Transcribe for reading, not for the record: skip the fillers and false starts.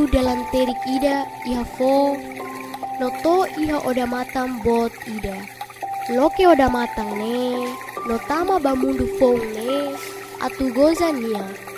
bamundu dalam terik ida iha fo noto iha oda matang bot ida. Loke oda matang ne, notama bamundu fong ne, atu goza nia.